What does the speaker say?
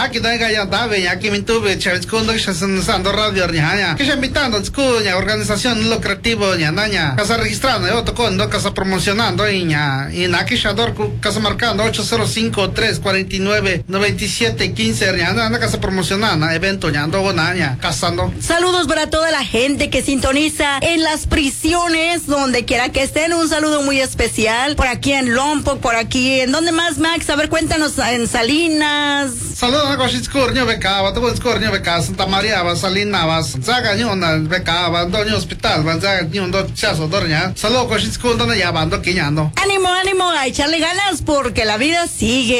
Aquí tenga ya David, aquí me tuve Chavis Kundo, que se usando radio, ña. Que se invitando, ña, organización lucrativo, ña. Casa registrando, yo tocando, casa promocionando, ña. Y aquí Shador, casa marcando 805-349-9715, ña. Casa promocionando, evento, ña, ando, ña, casando. Saludos para toda la gente que sintoniza en las prisiones, donde quiera que estén. Un saludo muy especial por aquí en Lompoc, por aquí. ¿En dónde más, Max? A ver, cuéntanos, en Salinas. Saludos a Cochitscurnio, becaba, todo Escornio, beca, Santa María, Salinas, Zaga, ñona, becaba, doño hospital, Zaga, ñondo, chazo, doña. Saludos, Cochitscurnio, donde ya van, quiñando. Ánimo, ánimo, a echarle ganas porque la vida sigue.